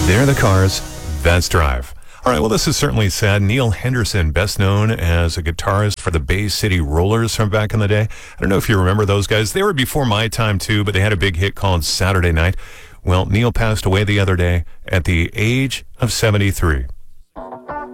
They're the Cars, that's Drive. All right, well, this is certainly sad. Neil Henderson, best known as a guitarist for the Bay City Rollers from back in the day. I don't know if you remember those guys. They were before my time, too, but they had a big hit called Saturday Night. Well, Neil passed away the other day at the age of 73.